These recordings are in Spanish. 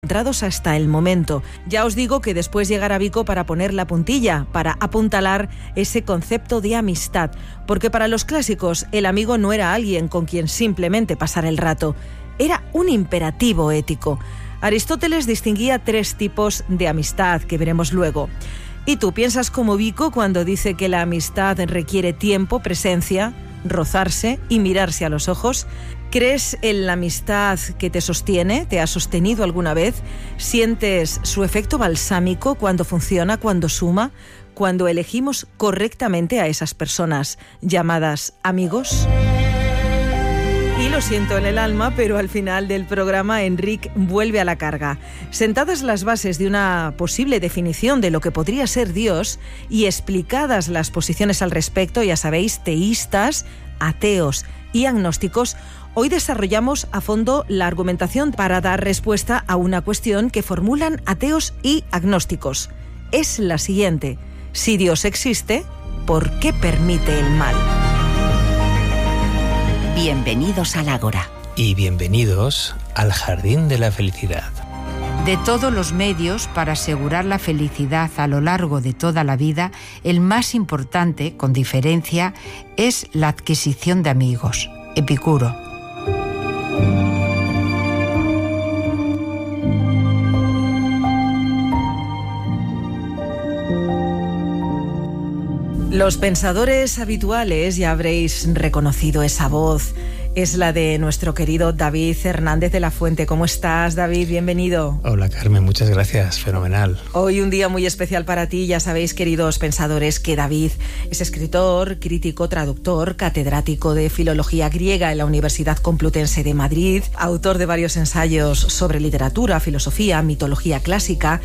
Entrados hasta el momento. Ya os digo que después llegará Vico para poner la puntilla, para apuntalar ese concepto de amistad, porque para los clásicos el amigo no era alguien con quien simplemente pasar el rato, era un imperativo ético. Aristóteles distinguía 3 tipos de amistad que veremos luego. ¿Y tú piensas como Vico cuando dice que la amistad requiere tiempo, presencia, rozarse y mirarse a los ojos? ¿Crees en la amistad que te sostiene? ¿Te ha sostenido alguna vez? ¿Sientes su efecto balsámico cuando funciona, cuando suma, cuando elegimos correctamente a esas personas llamadas amigos? Y lo siento en el alma, pero al final del programa Enric vuelve a la carga. Sentadas las bases de una posible definición de lo que podría ser Dios y explicadas las posiciones al respecto, ya sabéis, teístas, ateos y agnósticos, hoy desarrollamos a fondo la argumentación para dar respuesta a una cuestión que formulan ateos y agnósticos. Es la siguiente: si Dios existe, ¿por qué permite el mal? Bienvenidos al Ágora. Y bienvenidos al Jardín de la Felicidad. De todos los medios para asegurar la felicidad a lo largo de toda la vida, el más importante, con diferencia, es la adquisición de amigos. Epicuro. Los pensadores habituales, ya habréis reconocido esa voz, es la de nuestro querido David Hernández de la Fuente. ¿Cómo estás, David? Bienvenido. Hola, Carmen, muchas gracias, fenomenal. Hoy un día muy especial para ti. Ya sabéis, queridos pensadores, que David es escritor, crítico, traductor, catedrático de Filología Griega en la Universidad Complutense de Madrid, autor de varios ensayos sobre literatura, filosofía, mitología clásica,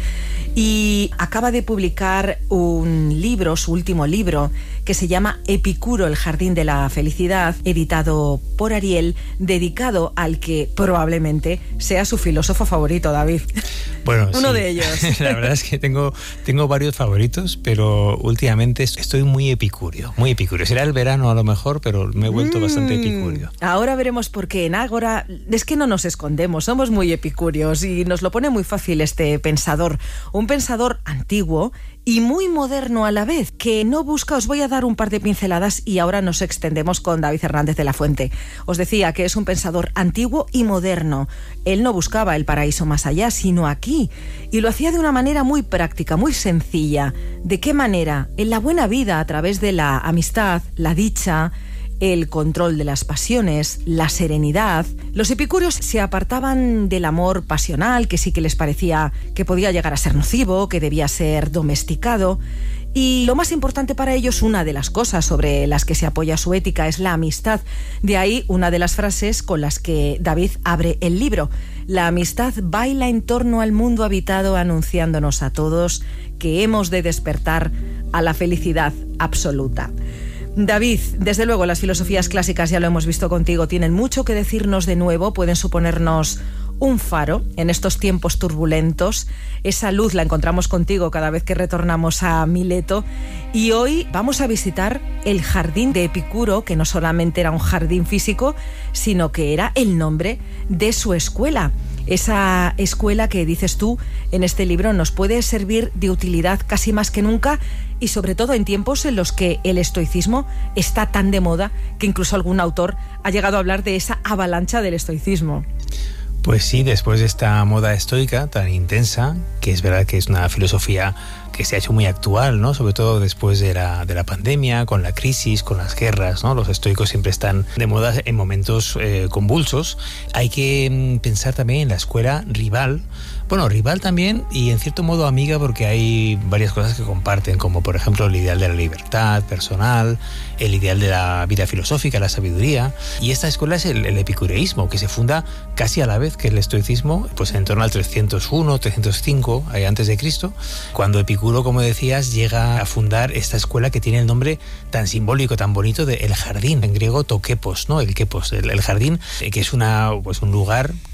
y acaba de publicar un libro, su último libro, que se llama Epicuro, el Jardín de la Felicidad, editado por Ariel, dedicado al que probablemente sea su filósofo favorito, David. Bueno, uno sí. de ellos. La verdad es que tengo varios favoritos, pero últimamente estoy muy epicúreo, muy epicúreo. Será el verano a lo mejor, pero me he vuelto bastante epicúreo. Ahora veremos por qué. En Ágora es que no nos escondemos, somos muy epicúreos y nos lo pone muy fácil este pensador. Un pensador antiguo y muy moderno a la vez, que no busca. Os voy a dar un par de pinceladas y ahora nos extendemos con David Hernández de la Fuente. Os decía que es un pensador antiguo y moderno. Él no buscaba el paraíso más allá, sino aquí, y lo hacía de una manera muy práctica, muy sencilla. ¿De qué manera? En la buena vida, a través de la amistad, la dicha, el control de las pasiones, la serenidad. Los epicúreos se apartaban del amor pasional, que sí que les parecía que podía llegar a ser nocivo, que debía ser domesticado. Y lo más importante para ellos, una de las cosas sobre las que se apoya su ética, es la amistad. De ahí una de las frases con las que David abre el libro. La amistad baila en torno al mundo habitado, anunciándonos a todos que hemos de despertar a la felicidad absoluta. David, desde luego las filosofías clásicas, ya lo hemos visto contigo, tienen mucho que decirnos de nuevo, pueden suponernos un faro en estos tiempos turbulentos. Esa luz la encontramos contigo cada vez que retornamos a Mileto, y hoy vamos a visitar el jardín de Epicuro, que no solamente era un jardín físico, sino que era el nombre de su escuela. Esa escuela que, dices tú en este libro, nos puede servir de utilidad casi más que nunca, y sobre todo en tiempos en los que el estoicismo está tan de moda que incluso algún autor ha llegado a hablar de esa avalancha del estoicismo. Pues sí, después de esta moda estoica tan intensa, que es verdad que es una filosofía que se ha hecho muy actual, ¿no? Sobre todo después de la pandemia, con la crisis, con las guerras, ¿no? Los estoicos siempre están de moda en momentos convulsos. Hay que pensar también en la escuela rival. Bueno, rival también y en cierto modo amiga, porque hay varias cosas que comparten, como por ejemplo el ideal de la libertad personal, el ideal de la vida filosófica, la sabiduría. Y esta escuela es el epicureísmo, que se funda casi a la vez que el estoicismo, pues en torno al 301, 305 antes de Cristo, cuando Epicuro, como decías, llega a fundar esta escuela que tiene el nombre tan simbólico, tan bonito de el jardín, en griego tokepos, ¿no? El kepos, el jardín, que es un lugar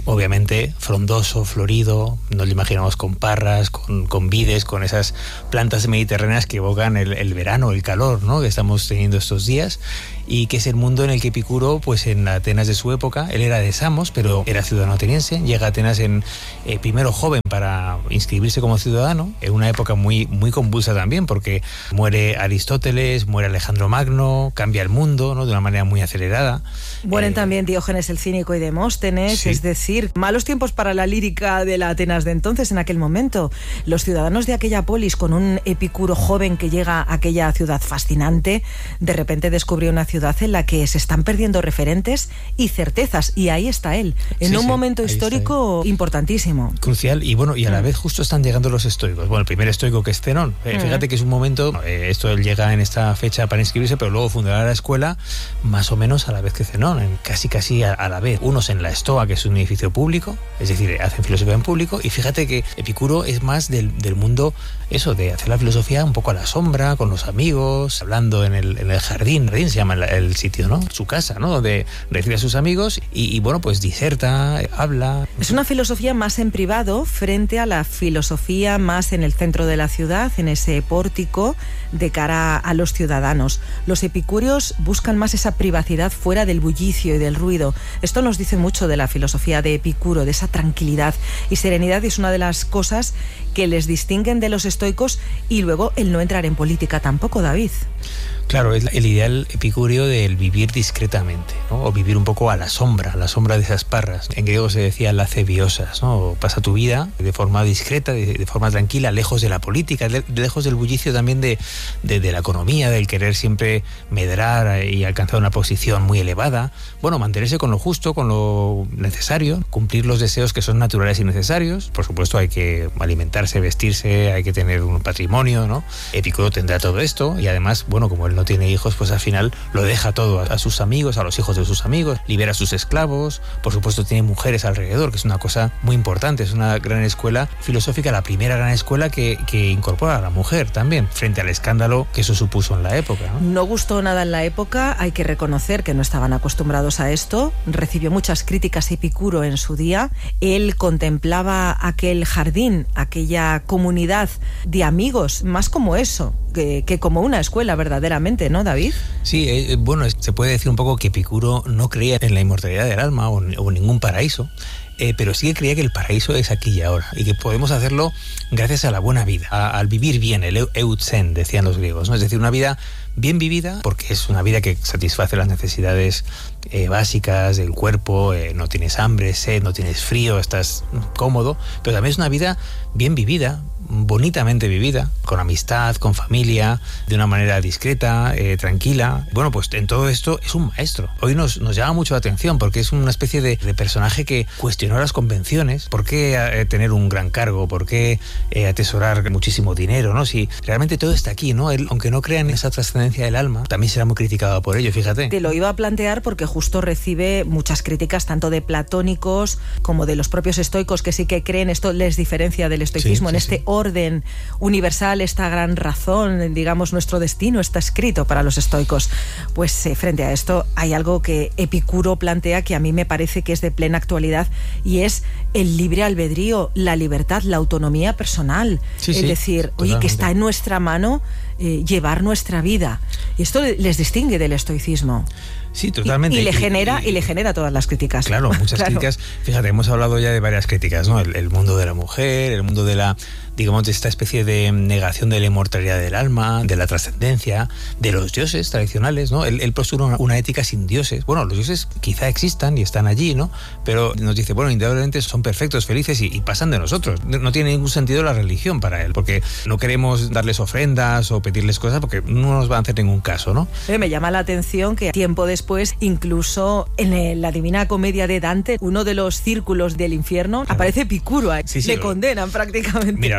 obviamente frondoso, florido, nos lo imaginamos con parras, con vides, con esas plantas mediterráneas que evocan el verano, el calor, ¿no?, que estamos teniendo estos días, y que es el mundo en el que Epicuro, pues en Atenas de su época, él era de Samos, pero era ciudadano ateniense, llega a Atenas primero joven para inscribirse como ciudadano, en una época muy, muy convulsa también, porque muere Aristóteles, muere Alejandro Magno, cambia el mundo, ¿no?, de una manera muy acelerada. Mueren también Diógenes el Cínico y Demóstenes, sí. Es decir, malos tiempos para la lírica de la Atenas de entonces, en aquel momento. Los ciudadanos de aquella polis, con un Epicuro joven que llega a aquella ciudad fascinante, de repente descubrió una ciudad en la que se están perdiendo referentes y certezas, y ahí está él, en un momento histórico importantísimo. Crucial, y bueno, y a la vez justo están llegando los estoicos. Bueno, el primer estoico que es Zenón. Fíjate que es un momento, esto él llega en esta fecha para inscribirse, pero luego fundará la escuela más o menos a la vez que Zenón, casi a la vez. Unos en la Estoa, que es un edificio público, es decir, hacen filosofía en público, y fíjate que Epicuro es más del mundo, eso, de hacer la filosofía un poco a la sombra, con los amigos, hablando en el jardín se llama el sitio, ¿no?, su casa, ¿no?, donde recibe a sus amigos y bueno, pues diserta, habla. Es una filosofía más en privado frente a la filosofía más en el centro de la ciudad, en ese pórtico de cara a los ciudadanos. Los epicúreos buscan más esa privacidad fuera del bullicio y del ruido. Esto nos dice mucho de la filosofía de Epicuro, de esa tranquilidad y serenidad, y es una de las cosas que les distinguen de los estoicos, y luego el no entrar en política tampoco, David. Claro, es el ideal epicúreo del vivir discretamente, ¿no?, o vivir un poco a la sombra de esas parras. En griego se decía lacebiosas, ¿no? Pasa tu vida de forma discreta, de forma tranquila, lejos de la política, lejos del bullicio también de la economía, del querer siempre medrar y alcanzar una posición muy elevada. Bueno, mantenerse con lo justo, con lo necesario, cumplir los deseos que son naturales y necesarios. Por supuesto, hay que alimentarse, vestirse, hay que tener un patrimonio, ¿no? Epicuro tendrá todo esto, y además, bueno, como él no tiene hijos, pues al final lo deja todo a sus amigos, a los hijos de sus amigos, libera a sus esclavos, por supuesto tiene mujeres alrededor, que es una cosa muy importante, es una gran escuela filosófica, la primera gran escuela que incorpora a la mujer también, frente al escándalo que eso supuso en la época, ¿no? No gustó nada en la época, hay que reconocer que no estaban acostumbrados a esto, recibió muchas críticas Epicuro en su día, él contemplaba aquel jardín, aquella comunidad de amigos, más como eso, que como una escuela verdaderamente, ¿no, David? Sí, bueno, se puede decir un poco que Epicuro no creía en la inmortalidad del alma o ningún paraíso, pero sí que creía que el paraíso es aquí y ahora, y que podemos hacerlo gracias a la buena vida, al vivir bien, el eutsen, decían los griegos, ¿no? Es decir, una vida bien vivida, porque es una vida que satisface las necesidades básicas del cuerpo, no tienes hambre, sed, no tienes frío, estás cómodo, pero también es una vida bien vivida, bonitamente vivida, con amistad, con familia, de una manera discreta, tranquila. Bueno, pues en todo esto es un maestro. Hoy nos llama mucho la atención porque es una especie de personaje que cuestionó las convenciones. ¿Por qué tener un gran cargo? ¿Por qué atesorar muchísimo dinero? ¿No? Si realmente todo está aquí, ¿no? Él, aunque no crea en esa trascendencia del alma, también será muy criticado por ello, fíjate. Te lo iba a plantear porque justo recibe muchas críticas tanto de platónicos como de los propios estoicos, que sí que creen, esto les diferencia del estoicismo, en este orden universal, esta gran razón, digamos, nuestro destino está escrito para los estoicos. Pues frente a esto hay algo que Epicuro plantea que a mí me parece que es de plena actualidad, y es el libre albedrío, la libertad, la autonomía personal. Es decir, totalmente. Oye, que está en nuestra mano llevar nuestra vida. Y esto les distingue del estoicismo. Sí, totalmente. Y le genera todas las críticas. Claro, muchas críticas. Fíjate, hemos hablado ya de varias críticas, ¿no? El mundo de la mujer, el mundo de la, digamos, de esta especie de negación de la inmortalidad del alma, de la trascendencia, de los dioses tradicionales, ¿no? Él postula una ética sin dioses. Bueno, los dioses quizá existan y están allí, ¿no? Pero nos dice, bueno, indudablemente son perfectos, felices y pasan de nosotros. No tiene ningún sentido la religión para él, porque no queremos darles ofrendas o pedirles cosas porque no nos va a hacer ningún caso, ¿no? Me llama la atención que tiempo después, incluso en la Divina Comedia de Dante, uno de los círculos del infierno, aparece Epicuro. Le condenan prácticamente. Mira,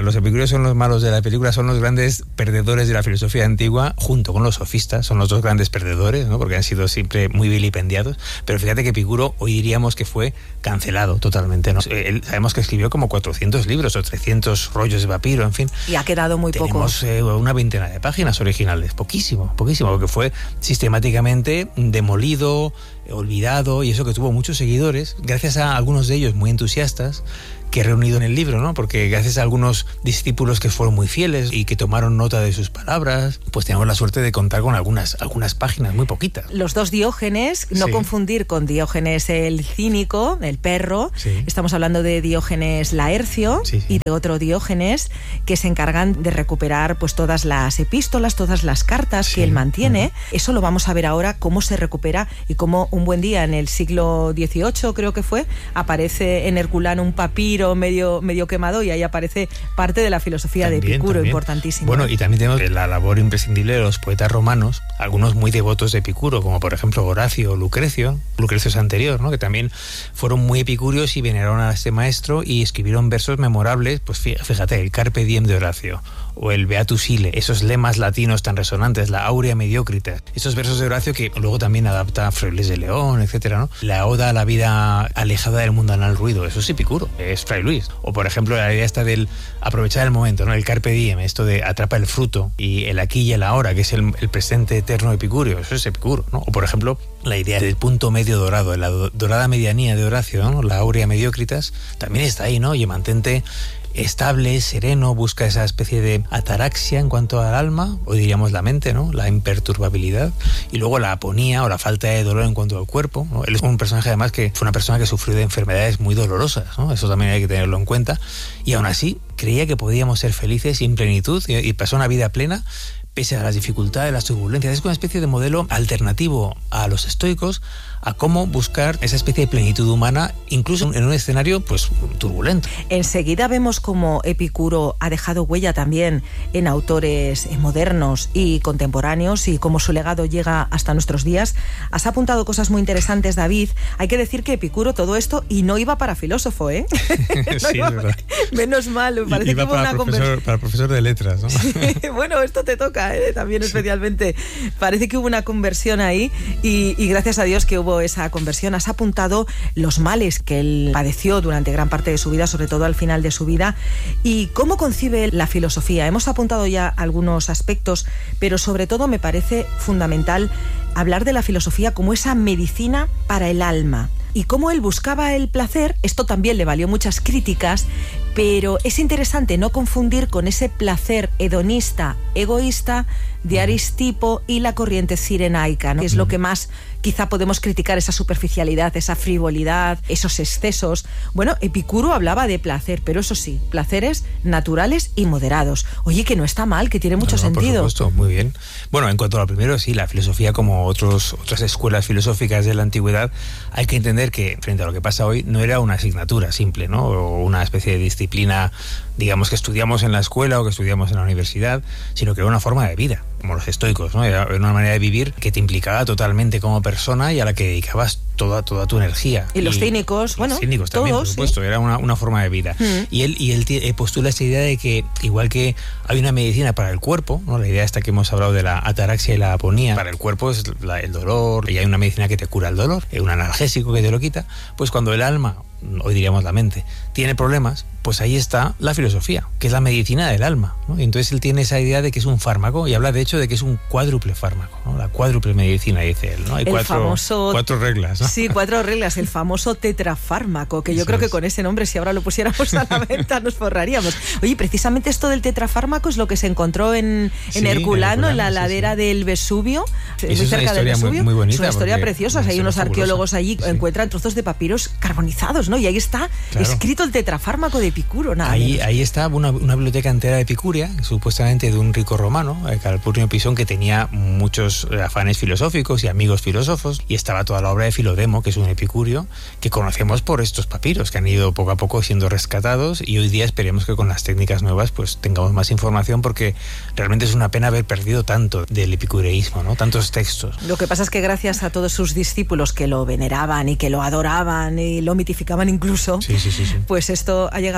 los epicúreos son los malos de la película, son los grandes perdedores de la filosofía antigua, junto con los sofistas, son los dos grandes perdedores, ¿no? Porque han sido siempre muy vilipendiados. Pero fíjate que Epicuro hoy diríamos que fue cancelado totalmente, ¿no? Él, sabemos que escribió como 400 libros o 300 rollos de papiro, en fin. Y ha quedado muy poco. Tenemos una veintena de páginas originales, poquísimo, porque fue sistemáticamente demolido, olvidado, y eso que tuvo muchos seguidores, gracias a algunos de ellos muy entusiastas, que he reunido en el libro, ¿no? Porque gracias a algunos discípulos que fueron muy fieles y que tomaron nota de sus palabras, pues tenemos la suerte de contar con algunas páginas, muy poquitas. Los dos Diógenes, no confundir con Diógenes el cínico, el perro. Sí. Estamos hablando de Diógenes Laercio y de otro Diógenes que se encargan de recuperar pues todas las epístolas, todas las cartas que él mantiene. Eso lo vamos a ver ahora, cómo se recupera y cómo un buen día en el siglo XVIII, creo que fue, aparece en Herculano un papiro medio quemado y ahí aparece parte de la filosofía de Epicuro, importantísimo. Bueno, y también tenemos la labor imprescindible de los poetas romanos, algunos muy devotos de Epicuro, como por ejemplo Horacio o Lucrecio es anterior, ¿no? Que también fueron muy epicúreos y veneraron a este maestro y escribieron versos memorables, pues fíjate, el Carpe Diem de Horacio o el Beatus Ille, esos lemas latinos tan resonantes, la Aurea Mediocritas, esos versos de Horacio que luego también adapta Frailes de León, etcétera, ¿no? La oda a la vida alejada del mundanal ruido, eso es Epicuro, es Fray Luis. O por ejemplo la idea esta del aprovechar el momento, ¿no? El Carpe Diem, esto de atrapa el fruto y el aquí y el ahora, que es el presente eterno epicúreo, eso es Epicuro, ¿no? O por ejemplo la idea del punto medio dorado, la dorada medianía de Horacio, ¿no? La Aurea Mediocritas, también está ahí, ¿no? Y mantente estable, sereno, busca esa especie de ataraxia en cuanto al alma, o diríamos la mente, ¿no? La imperturbabilidad, y luego la aponía o la falta de dolor en cuanto al cuerpo, ¿no? Él es un personaje además que fue una persona que sufrió de enfermedades muy dolorosas, ¿no? Eso también hay que tenerlo en cuenta, y aún así creía que podíamos ser felices sin plenitud y pasó una vida plena pese a las dificultades, las turbulencias. Es una especie de modelo alternativo a los estoicos, a cómo buscar esa especie de plenitud humana, incluso en un escenario pues turbulento. Enseguida vemos cómo Epicuro ha dejado huella también en autores modernos y contemporáneos y cómo su legado llega hasta nuestros días. Has apuntado cosas muy interesantes, David. Hay que decir que Epicuro todo esto y no iba para filósofo, ¿eh? No sí, iba, es verdad. Menos mal, me parece iba que hubo una conversación. Para profesor de letras, ¿no? Sí, bueno, esto te toca, también especialmente. Parece que hubo una conversión ahí y gracias a Dios que hubo esa conversión. Has apuntado los males que él padeció durante gran parte de su vida, sobre todo al final de su vida, y cómo concibe la filosofía. Hemos apuntado ya algunos aspectos, pero sobre todo me parece fundamental hablar de la filosofía como esa medicina para el alma. Y cómo él buscaba el placer, esto también le valió muchas críticas, pero es interesante no confundir con ese placer hedonista, egoísta de Aristipo y la corriente cirenaica, ¿no? Que es lo que más quizá podemos criticar, esa superficialidad, esa frivolidad, esos excesos. Bueno, Epicuro hablaba de placer, pero eso sí, placeres naturales y moderados. Oye, que no está mal, que tiene mucho sentido. Por supuesto, muy bien. Bueno, en cuanto a lo primero, sí, la filosofía, como otras escuelas filosóficas de la antigüedad, hay que entender que, frente a lo que pasa hoy, no era una asignatura simple, ¿no? O una especie de disciplina, digamos, que estudiamos en la escuela o que estudiamos en la universidad, sino que era una forma de vida, como los estoicos, ¿no? Era una manera de vivir que te implicaba totalmente como persona y a la que dedicabas toda tu energía. Y los cínicos, bueno, los cínicos también, todos, por supuesto, ¿sí? Era una forma de vida. Y él postula esta idea de que, igual que hay una medicina para el cuerpo, ¿no? La idea esta que hemos hablado de la ataraxia y la aponía, para el cuerpo es el dolor, y hay una medicina que te cura el dolor, un analgésico que te lo quita, pues cuando el alma, hoy diríamos la mente, tiene problemas, pues ahí está la filosofía, que es la medicina del alma, ¿no? Y entonces él tiene esa idea de que es un fármaco y habla de hecho de que es un cuádruple fármaco, ¿no? La cuádruple medicina, dice él, ¿no? Hay cuatro reglas, ¿no? Sí, 4 reglas, el famoso tetrafármaco, que yo creo que con ese nombre, si ahora lo pusiéramos a la venta, nos forraríamos. Oye, precisamente esto del tetrafármaco es lo que se encontró en Herculano, en la ladera del Vesubio, muy cerca del Vesubio. Muy bonita, es una historia preciosa. Hay unos arqueólogos allí que encuentran trozos de papiros carbonizados, ¿no? Y ahí está escrito el tetrafármaco de Epicuro. Ahí está una biblioteca entera epicúrea, supuestamente de un rico romano, Calpurnio Pisón, que tenía muchos afanes filosóficos y amigos filósofos, y estaba toda la obra de Filodemo, que es un epicúreo, que conocemos por estos papiros, que han ido poco a poco siendo rescatados, y hoy día esperemos que con las técnicas nuevas pues tengamos más información, porque realmente es una pena haber perdido tanto del epicureísmo, ¿no? Tantos textos. Lo que pasa es que gracias a todos sus discípulos que lo veneraban y que lo adoraban y lo mitificaban incluso, pues esto ha llegado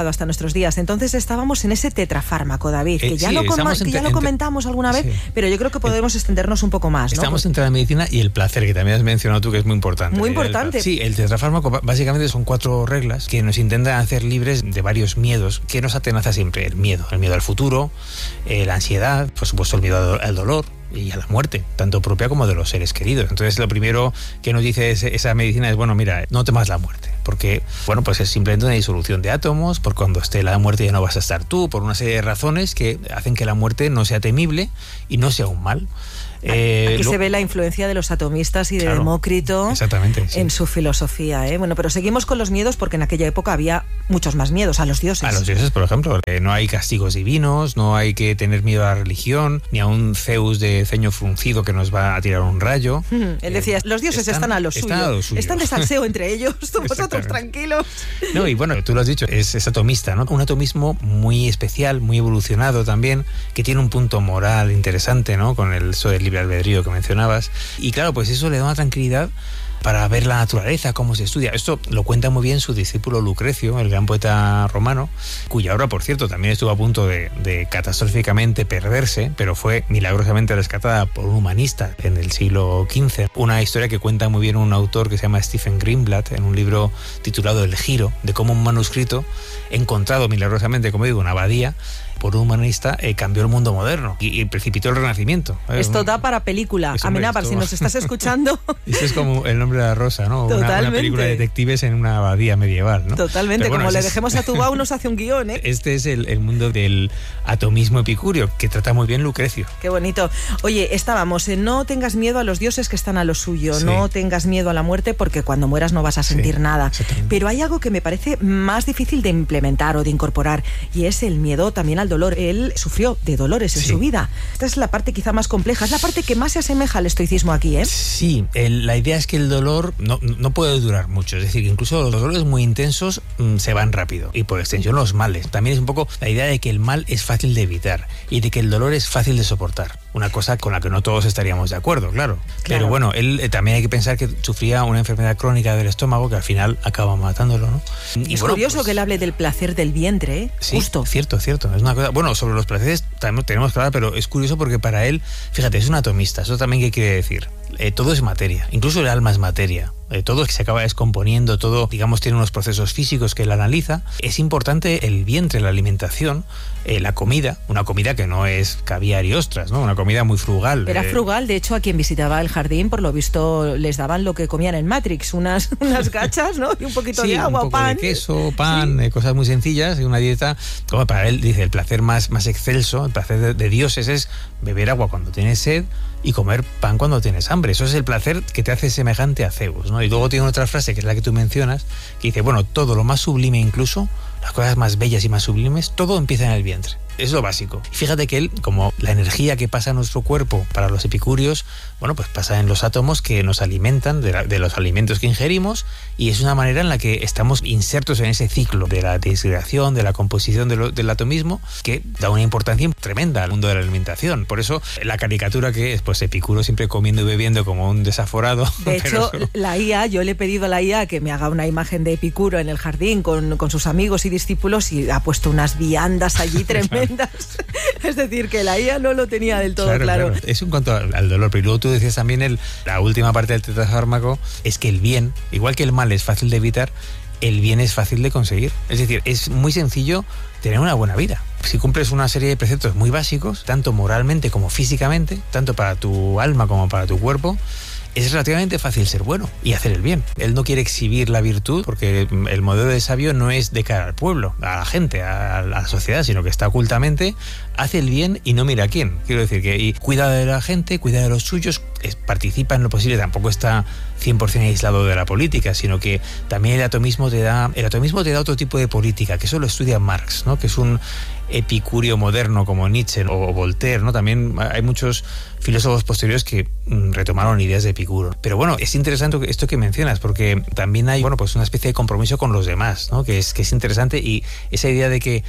llegado hasta nuestros días. Entonces estábamos en ese tetrafármaco, David, que ya, lo comentamos alguna vez, pero yo creo que podemos extendernos un poco más, ¿no? Estamos entre la medicina y el placer, que también has mencionado tú, que es muy importante. Muy importante. Sí, el tetrafármaco básicamente son 4 reglas que nos intentan hacer libres de varios miedos que nos atenaza siempre. El miedo al futuro, la ansiedad, por supuesto el miedo al dolor y a la muerte, tanto propia como de los seres queridos. Entonces lo primero que nos dice esa medicina es, bueno, mira, no temas la muerte, porque, bueno, pues es simplemente una disolución de átomos, por cuando esté la muerte ya no vas a estar tú, por una serie de razones que hacen que la muerte no sea temible y no sea un mal. Aquí se ve la influencia de los atomistas y de Demócrito en su filosofía. Bueno, pero seguimos con los miedos, porque en aquella época había muchos más miedos a los dioses. A los dioses, por ejemplo. No hay castigos divinos, no hay que tener miedo a la religión, ni a un Zeus de ceño fruncido que nos va a tirar un rayo. Él decía, los dioses están a lo suyo. Están de salseo entre ellos, vosotros tranquilos. No, y bueno, tú lo has dicho, es atomista, ¿no? Un atomismo muy especial, muy evolucionado también, que tiene un punto moral interesante, ¿no? Con eso del libre albedrío que mencionabas. Y claro, pues eso le da una tranquilidad para ver la naturaleza, cómo se estudia. Esto lo cuenta muy bien su discípulo Lucrecio, el gran poeta romano, cuya obra, por cierto, también estuvo a punto de catastróficamente perderse, pero fue milagrosamente rescatada por un humanista en el siglo XV. Una historia que cuenta muy bien un autor que se llama Stephen Greenblatt, en un libro titulado El Giro, de cómo un manuscrito encontrado milagrosamente, como digo, una abadía, por un humanista, cambió el mundo moderno y precipitó el Renacimiento. Esto da para película. Amenábar, si nos estás escuchando. Esto es como El nombre de la rosa, ¿no? Una película de detectives en una abadía medieval, ¿no? Totalmente, bueno, como le dejemos a Tubau nos hace un guión, ¿eh? Este es el mundo del atomismo epicúreo, que trata muy bien Lucrecio. Qué bonito. Oye, estábamos en no tengas miedo a los dioses que están a lo suyo, no tengas miedo a la muerte, porque cuando mueras no vas a sentir nada. Pero hay algo que me parece más difícil de implementar o de incorporar, y es el miedo también al dolor. Él sufrió de dolores en su vida. Esta es la parte quizá más compleja, es la parte que más se asemeja al estoicismo aquí, ¿eh? Sí, la idea es que el dolor no puede durar mucho, es decir, que incluso los dolores muy intensos se van rápido, y por extensión los males. También es un poco la idea de que el mal es fácil de evitar y de que el dolor es fácil de soportar. Una cosa con la que no todos estaríamos de acuerdo, claro. Pero bueno, él también hay que pensar que sufría una enfermedad crónica del estómago que al final acaba matándolo, ¿no? Y es curioso que él hable del placer del vientre, ¿eh? Sí, justo. Cierto. Es una cosa. Bueno, sobre los placeres también tenemos que hablar, pero es curioso porque para él, fíjate, es un atomista. Eso también, ¿qué quiere decir? Todo es materia, incluso el alma es materia. Todo se acaba descomponiendo, todo, digamos, tiene unos procesos físicos que él analiza. Es importante el vientre, la alimentación, la comida, una comida que no es caviar y ostras, ¿no? Una comida muy frugal. Era frugal, de hecho, a quien visitaba el jardín, por lo visto, les daban lo que comían en Matrix, unas gachas, ¿no? Y un poquito de agua, un poco pan. De queso, pan, cosas muy sencillas, y una dieta, como para él, dice, el placer más excelso, el placer de dioses es beber agua cuando tienes sed y comer pan cuando tienes hambre. Eso es el placer que te hace semejante a Zeus, ¿no? Y luego tiene otra frase, que es la que tú mencionas, que dice, bueno, todo lo más sublime, incluso las cosas más bellas y más sublimes, todo empieza en el vientre. Es lo básico. Fíjate que él, como la energía que pasa a nuestro cuerpo para los epicúreos, bueno, pues pasa en los átomos que nos alimentan de los alimentos que ingerimos, y es una manera en la que estamos insertos en ese ciclo de la disgregación, de la composición del atomismo, que da una importancia tremenda al mundo de la alimentación. Por eso la caricatura que es, pues, Epicuro siempre comiendo y bebiendo como un desaforado. De hecho, la IA, yo le he pedido a la IA que me haga una imagen de Epicuro en el jardín con sus amigos y discípulos, y ha puesto unas viandas allí tremendas. Es decir, que la IA no lo tenía del todo claro. Eso en cuanto al dolor. Pero luego tú decías también, la última parte del tetrafármaco es que el bien, igual que el mal es fácil de evitar, el bien es fácil de conseguir. Es decir, es muy sencillo tener una buena vida. Si cumples una serie de preceptos muy básicos, tanto moralmente como físicamente, tanto para tu alma como para tu cuerpo, es relativamente fácil ser bueno y hacer el bien. Él no quiere exhibir la virtud, porque el modelo de sabio no es de cara al pueblo, a la gente, a la sociedad, sino que está ocultamente, hace el bien y no mira a quién. Quiero decir que y cuida de la gente, cuida de los suyos, participa en lo posible, tampoco está 100% aislado de la política, sino que también el atomismo te da otro tipo de política, que eso lo estudia Marx, ¿no? Que es un epicúreo moderno como Nietzsche o Voltaire, ¿no? También hay muchos filósofos posteriores que retomaron ideas de Epicuro. Pero bueno, es interesante esto que mencionas, porque también hay, bueno, pues una especie de compromiso con los demás, ¿no? Que es interesante, y esa idea de que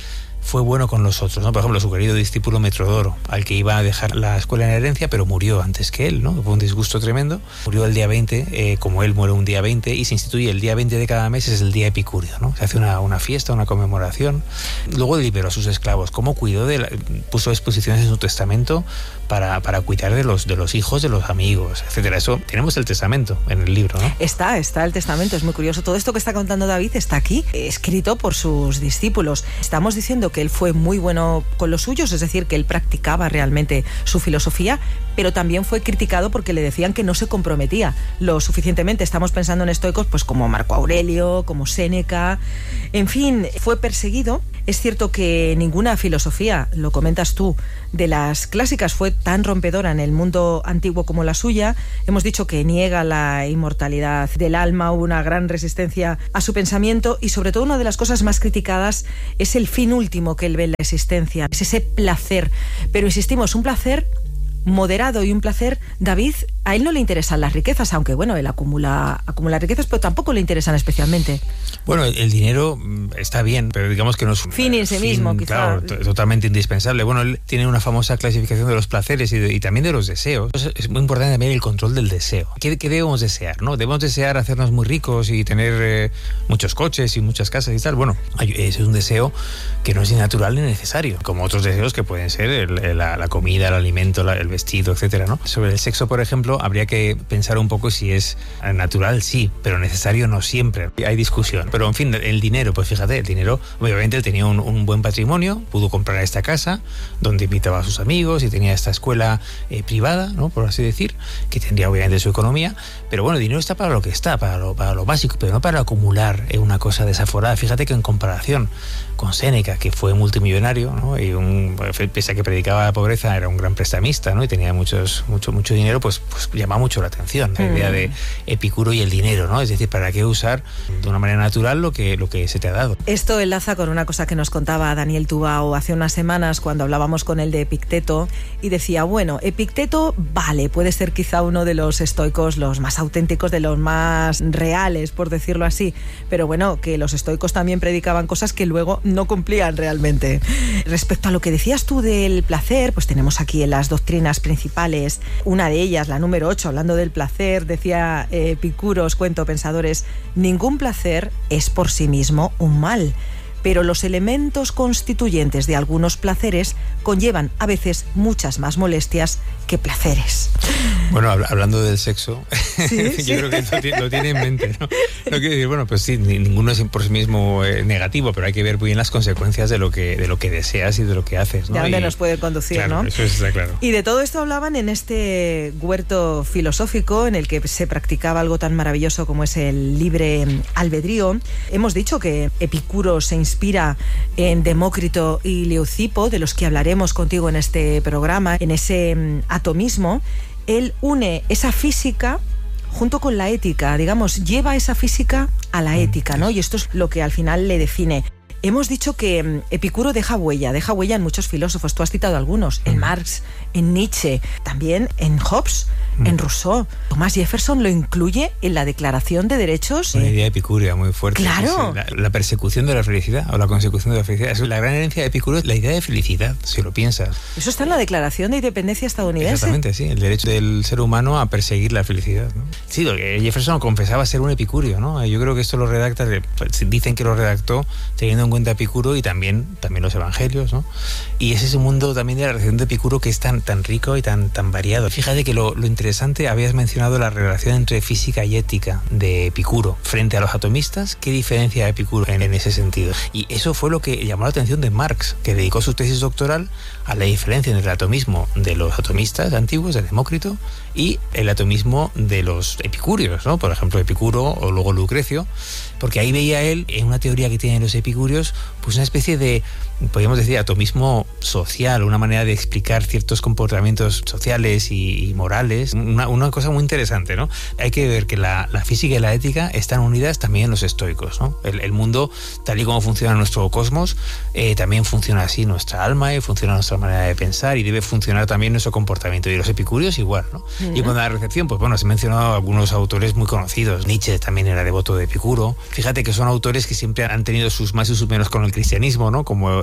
fue bueno con los otros, ¿no? Por ejemplo, su querido discípulo Metrodoro, al que iba a dejar la escuela en herencia, pero murió antes que él, ¿no? Fue un disgusto tremendo. Murió el día 20, como él muere un día 20, y se instituye el día 20 de cada mes, es el día epicúreo, ¿no? Se hace una fiesta, una conmemoración. Luego liberó a sus esclavos. ¿Cómo cuidó puso exposiciones en su testamento para cuidar de los hijos, de los amigos, etcétera? Eso, tenemos el testamento en el libro, ¿no? Está el testamento, es muy curioso. Todo esto que está contando David está aquí, escrito por sus discípulos. Estamos diciendo que él fue muy bueno con los suyos, es decir, que él practicaba realmente su filosofía, pero también fue criticado porque le decían que no se comprometía lo suficientemente. Estamos pensando en estoicos pues como Marco Aurelio, como Séneca, en fin, fue perseguido. Es cierto que ninguna filosofía, lo comentas tú, de las clásicas fue tan rompedora en el mundo antiguo como la suya. Hemos dicho que niega la inmortalidad del alma, hubo una gran resistencia a su pensamiento y sobre todo una de las cosas más criticadas es el fin último que él ve en la existencia, es ese placer. Pero insistimos, un placer moderado y un placer. David, a él no le interesan las riquezas, aunque bueno, él acumula riquezas, pero tampoco le interesan especialmente. Bueno, el dinero está bien, pero digamos que no es un fin en sí mismo, quizá. Claro, totalmente indispensable. Bueno, él tiene una famosa clasificación de los placeres y también de los deseos. Es muy importante también el control del deseo. ¿Qué debemos desear, no? Debemos desear hacernos muy ricos y tener muchos coches y muchas casas y tal. Bueno, ese es un deseo que no es ni natural ni necesario, como otros deseos que pueden ser la comida, el alimento, el vestido, etcétera, ¿no? Sobre el sexo, por ejemplo, habría que pensar un poco si es natural, sí, pero necesario no siempre. Hay discusión. Pero, en fin, el dinero, pues fíjate, el dinero, obviamente él tenía un buen patrimonio, pudo comprar esta casa donde invitaba a sus amigos y tenía esta escuela privada, ¿no? Por así decir, que tendría obviamente su economía. Pero bueno, el dinero está para lo que está, para lo básico, pero no para acumular una cosa desaforada. Fíjate que en comparación con Séneca, que fue multimillonario, ¿no? Y pese a que predicaba la pobreza, era un gran prestamista, ¿no? Y tenía mucho dinero, pues llama mucho la atención la idea de Epicuro y el dinero, ¿no? Es decir, ¿para qué usar de una manera natural lo que se te ha dado? Esto enlaza con una cosa que nos contaba Daniel Tubao hace unas semanas cuando hablábamos con él de Epicteto y decía, bueno, Epicteto, vale, puede ser quizá uno de los estoicos los más auténticos, de los más reales, por decirlo así, pero bueno, que los estoicos también predicaban cosas que luego no cumplían realmente. Respecto a lo que decías tú del placer, pues tenemos aquí en las doctrinas principales, una de ellas, la número 8, hablando del placer, decía Epicuro, os cuento, pensadores, ningún placer es por sí mismo un mal, pero los elementos constituyentes de algunos placeres conllevan a veces muchas más molestias que placeres. Bueno, hablando del sexo, ¿Sí? yo creo que lo tiene en mente, ¿no? No quiero decir, bueno, pues sí, ninguno es por sí mismo negativo, pero hay que ver muy bien las consecuencias de lo que deseas y de lo que haces, ¿no? De dónde nos puede conducir, claro, ¿no? Eso está claro. Y de todo esto hablaban en este huerto filosófico en el que se practicaba algo tan maravilloso como es el libre albedrío. Hemos dicho que Epicuro se inspira en Demócrito y Leucipo, de los que hablaremos contigo en este programa, en ese atomismo. Él une esa física junto con la ética, digamos, lleva esa física a la ética, ¿no? Y esto es lo que al final le define. Hemos dicho que Epicuro deja huella en muchos filósofos. Tú has citado algunos, en Marx, en Nietzsche, también en Hobbes, en Rousseau. Thomas Jefferson lo incluye en la Declaración de Derechos. Una idea epicúrea muy fuerte. Claro. Sí. La persecución de la felicidad o la consecución de la felicidad. Es la gran herencia de Epicuro, la idea de felicidad, si lo piensas. Eso está en la Declaración de Independencia estadounidense. Exactamente, sí. El derecho del ser humano a perseguir la felicidad, ¿no? Sí, Jefferson confesaba ser un epicúreo, ¿no? Yo creo que esto lo redacta, dicen que lo redactó teniendo en cuenta Epicuro y también los evangelios, ¿no? Y ese es un mundo también de la relación de Epicuro que es tan rico y tan variado. Fíjate que lo interesante, habías mencionado la relación entre física y ética de Epicuro frente a los atomistas. ¿Qué diferencia Epicuro en ese sentido? Y eso fue lo que llamó la atención de Marx, que dedicó su tesis doctoral a la diferencia entre el atomismo de los atomistas antiguos, de Demócrito, y el atomismo de los epicúreos, ¿no? Por ejemplo, Epicuro o luego Lucrecio, porque ahí veía él, en una teoría que tienen los epicúreos, pues una especie de, podríamos decir, atomismo social, una manera de explicar ciertos comportamientos sociales y morales, una cosa muy interesante, ¿no? Hay que ver que la física y la ética están unidas también en los estoicos, ¿no? El mundo, tal y como funciona nuestro cosmos, también funciona así nuestra alma y funciona nuestra manera de pensar y debe funcionar también nuestro comportamiento. Y los epicúreos igual, ¿no? Y con la recepción, pues bueno, se han mencionado algunos autores muy conocidos. Nietzsche también era devoto de Epicuro. Fíjate que son autores que siempre han tenido sus más y sus menos con el cristianismo, ¿no? Como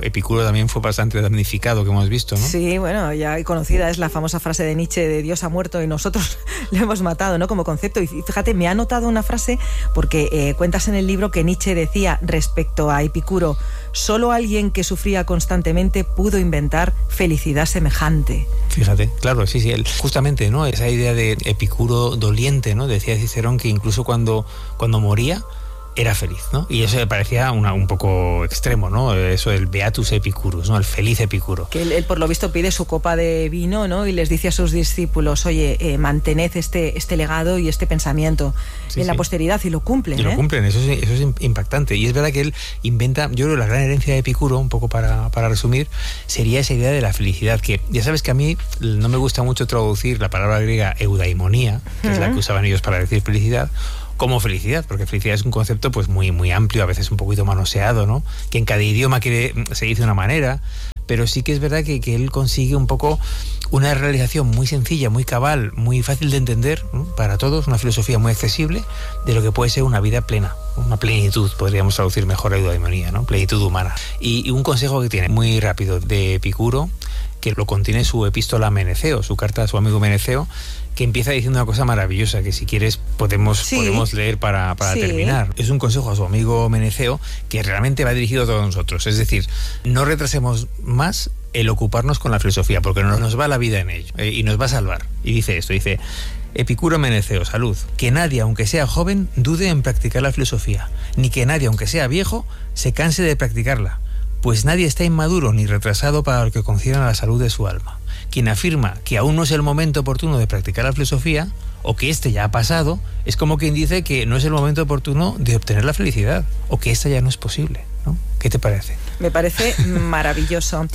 Epicuro también fue bastante damnificado, que hemos visto, ¿no? Sí, bueno, ya conocida es la famosa frase de Nietzsche de Dios ha muerto y nosotros le hemos matado, ¿no? Como concepto. Y fíjate, me ha notado una frase porque cuentas en el libro que Nietzsche decía respecto a Epicuro: solo alguien que sufría constantemente pudo inventar felicidad semejante. Fíjate, claro, sí, él, justamente, ¿no? Esa idea de Epicuro doliente, ¿no? Decía Cicerón que incluso cuando moría era feliz, ¿no? Y eso me parecía un poco extremo, ¿no? Eso del Beatus Epicurus, ¿no? El feliz Epicuro. Que él por lo visto pide su copa de vino, ¿no? Y les dice a sus discípulos: oye, mantened este legado y este pensamiento en la posteridad, y lo cumplen. Y lo cumplen, eso es impactante. Y es verdad que él inventa, yo creo, la gran herencia de Epicuro, un poco para resumir, sería esa idea de la felicidad, que ya sabes que a mí no me gusta mucho traducir la palabra griega eudaimonía, que es la que usaban ellos para decir felicidad, como felicidad, porque felicidad es un concepto pues muy, muy amplio, a veces un poquito manoseado, ¿no? Que en cada idioma se dice de una manera, pero sí que es verdad que él consigue un poco una realización muy sencilla, muy cabal, muy fácil de entender, ¿no? Para todos, una filosofía muy accesible de lo que puede ser una vida plena, una plenitud, podríamos traducir mejor a eudaimonía, ¿no? Plenitud humana. Y un consejo que tiene muy rápido de Epicuro, que lo contiene su epístola a Meneceo, su carta a su amigo Meneceo, que empieza diciendo una cosa maravillosa que si quieres podemos leer para terminar. Es un consejo a su amigo Meneceo que realmente va dirigido a todos nosotros. Es decir, no retrasemos más el ocuparnos con la filosofía, porque nos va la vida en ello y nos va a salvar. Y dice esto, dice: Epicuro Meneceo, salud. Que nadie, aunque sea joven, dude en practicar la filosofía, ni que nadie, aunque sea viejo, se canse de practicarla, pues nadie está inmaduro ni retrasado para lo que concierne a la salud de su alma. Quien afirma que aún no es el momento oportuno de practicar la filosofía, o que éste ya ha pasado, es como quien dice que no es el momento oportuno de obtener la felicidad, o que ésta ya no es posible, ¿no? ¿Qué te parece? Me parece maravilloso.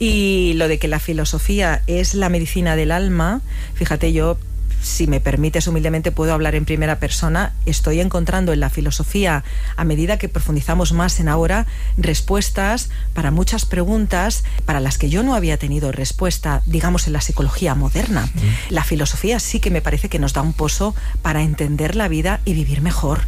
Y lo de que la filosofía es la medicina del alma, fíjate, yo, si me permites humildemente, puedo hablar en primera persona. Estoy encontrando en la filosofía, a medida que profundizamos más en ahora, respuestas para muchas preguntas para las que yo no había tenido respuesta, digamos, en la psicología moderna. La filosofía sí que me parece que nos da un pozo para entender la vida y vivir mejor.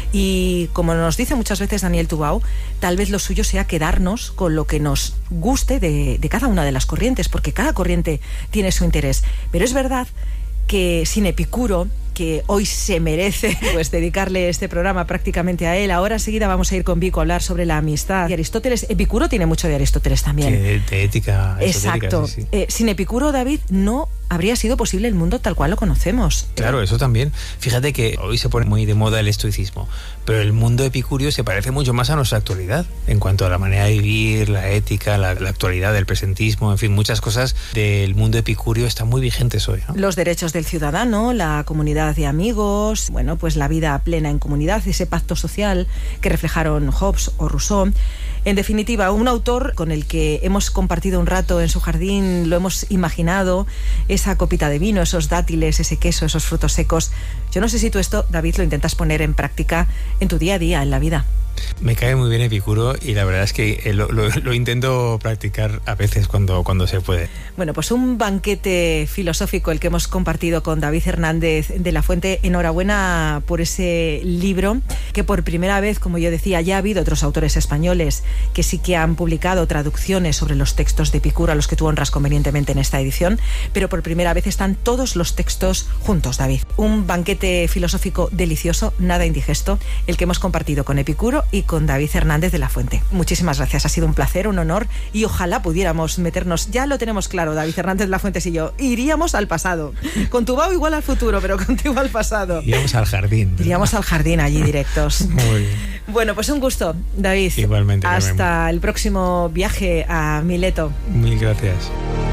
Y como nos dice muchas veces Daniel Tubau, tal vez lo suyo sea quedarnos con lo que nos guste de cada una de las corrientes, porque cada corriente tiene su interés. Pero es verdad que sin Epicuro, que hoy se merece pues dedicarle este programa prácticamente a él. Ahora enseguida vamos a ir con Vico a hablar sobre la amistad y Aristóteles. Epicuro tiene mucho de Aristóteles también. De ética. Exacto. Sí. Sin Epicuro, David, no habría sido posible el mundo tal cual lo conocemos. Claro, eso también. Fíjate que hoy se pone muy de moda el estoicismo, pero el mundo epicúreo se parece mucho más a nuestra actualidad en cuanto a la manera de vivir, la ética, la actualidad, el presentismo, en fin, muchas cosas del mundo epicúreo están muy vigentes hoy, ¿no? Los derechos del ciudadano, la comunidad de amigos, bueno, pues la vida plena en comunidad, ese pacto social que reflejaron Hobbes o Rousseau. En definitiva, un autor con el que hemos compartido un rato en su jardín, lo hemos imaginado, esa copita de vino, esos dátiles, ese queso, esos frutos secos. Yo no sé si tú esto, David, lo intentas poner en práctica en tu día a día, en la vida. Me cae muy bien Epicuro y la verdad es que lo intento practicar a veces cuando se puede. Bueno, pues un banquete filosófico el que hemos compartido con David Hernández de la Fuente. Enhorabuena por ese libro, que por primera vez, como yo decía, ya ha habido otros autores españoles que sí que han publicado traducciones sobre los textos de Epicuro, a los que tú honras convenientemente en esta edición, pero por primera vez están todos los textos juntos, David. Un banquete filosófico delicioso, nada indigesto, el que hemos compartido con Epicuro y con David Hernández de la Fuente. Muchísimas gracias, ha sido un placer, un honor, y ojalá pudiéramos meternos, ya lo tenemos claro, David Hernández de la Fuente y yo, iríamos al pasado. Con Tubau igual al futuro, pero contigo al pasado. Iríamos al jardín. Iríamos al jardín allí directos. Muy bien. Bueno, pues un gusto, David. Igualmente. Hasta el próximo viaje a Mileto. Mil gracias.